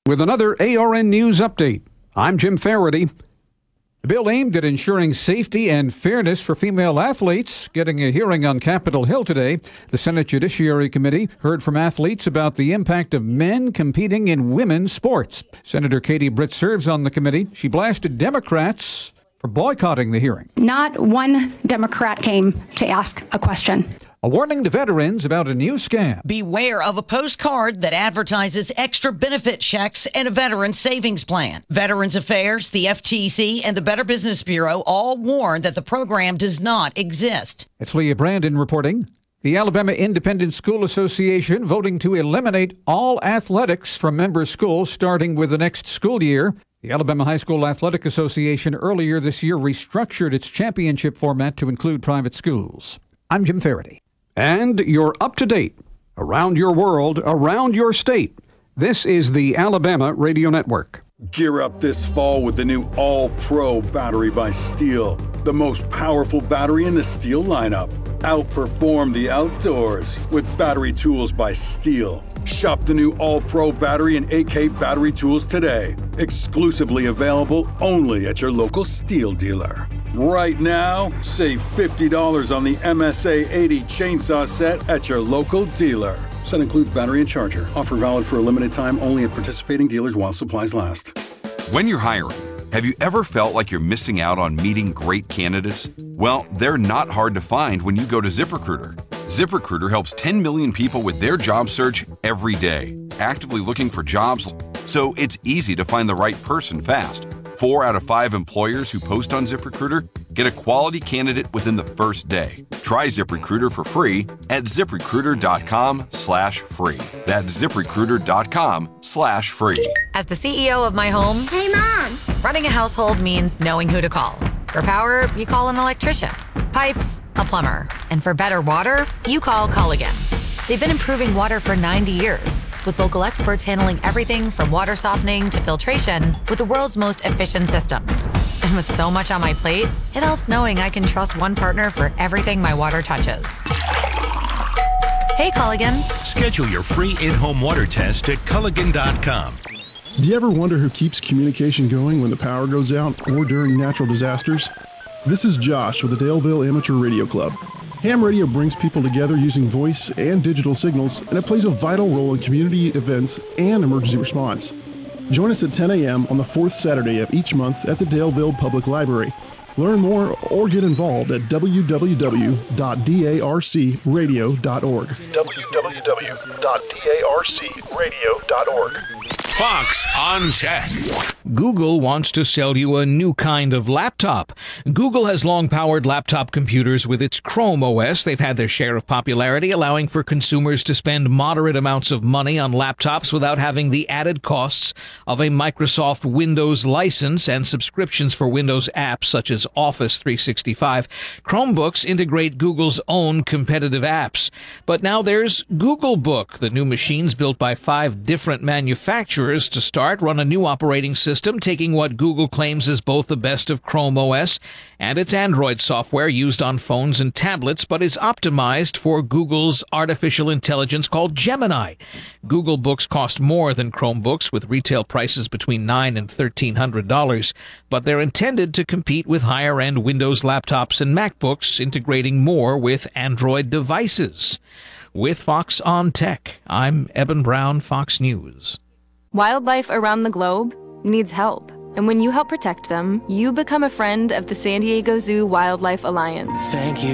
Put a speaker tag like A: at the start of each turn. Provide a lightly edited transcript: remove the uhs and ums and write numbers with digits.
A: With another ARN News update, I'm Jim Faraday. The bill aimed at ensuring safety and fairness for female athletes, getting a hearing on Capitol Hill today. The Senate Judiciary Committee heard from athletes about the impact of men competing in women's sports. Senator Katie Britt serves on the committee. She blasted Democrats for boycotting the hearing.
B: Not one Democrat came to ask a question.
A: A warning to veterans about a new scam.
C: Beware of a postcard that advertises extra benefit checks and a veteran savings plan. Veterans Affairs, the FTC, and the Better Business Bureau all warn that the program does not exist.
A: It's Leah Brandon reporting. The Alabama Independent School Association voting to eliminate all athletics from member schools starting with the next school year. The Alabama High School Athletic Association earlier this year restructured its championship format to include private schools. I'm Jim Faraday. And you're up to date. Around your world, around your state. This is the Alabama Radio Network.
D: Gear up this fall with the new All-Pro battery by Steel. The most powerful battery in the Steel lineup. Outperform the outdoors with battery tools by Steel. Shop the new All-Pro battery and AK battery tools today. Exclusively available only at your local Steel dealer. Right now, save $50 on the MSA 80 chainsaw set at your local dealer. Set includes battery and charger. Offer valid for a limited time only at participating dealers while supplies last.
E: When you're hiring, have you ever felt like you're missing out on meeting great candidates? Well, they're not hard to find when you go to ZipRecruiter. ZipRecruiter helps 10 million people with their job search every day, actively looking for jobs, so it's easy to find the right person fast. 4 out of 5 employers who post on ZipRecruiter get a quality candidate within the first day. Try ZipRecruiter for free at ZipRecruiter.com/free. That's ZipRecruiter.com/free.
F: As the CEO of my home,
G: hey Mom,
F: running a household means knowing who to call. For power, you call an electrician. Pipes, a plumber. And for better water, you call Culligan. They've been improving water for 90 years, with local experts handling everything from water softening to filtration with the world's most efficient systems. And with so much on my plate, it helps knowing I can trust one partner for everything my water touches. Hey, Culligan.
H: Schedule your free in-home water test at Culligan.com.
I: Do you ever wonder who keeps communication going when the power goes out or during natural disasters? This is Josh with the Daleville Amateur Radio Club. Ham radio brings people together using voice and digital signals, and it plays a vital role in community events and emergency response. Join us at 10 a.m. on the 4th Saturday of each month at the Daleville Public Library. Learn more or get involved at www.darcradio.org.
J: www.darcradio.org.
H: Fox on Tech.
K: Google wants to sell you a new kind of laptop. Google has long powered laptop computers with its Chrome OS. They've had their share of popularity, allowing for consumers to spend moderate amounts of money on laptops without having the added costs of a Microsoft Windows license and subscriptions for Windows apps such as Office 365. Chromebooks integrate Google's own competitive apps. But now there's Google Book. The new machines built by 5 different manufacturers to start run a new operating system, taking what Google claims is both the best of Chrome OS and its Android software used on phones and tablets, but is optimized for Google's artificial intelligence called Gemini. Google Books cost more than Chromebooks, with retail prices between $900 and $1,300, but they're intended to compete with higher-end Windows laptops and MacBooks, integrating more with Android devices. With Fox on Tech, I'm Eben Brown, Fox News.
L: Wildlife around the globe needs help. And when you help protect them, you become a friend of the San Diego Zoo Wildlife Alliance.
M: Thank you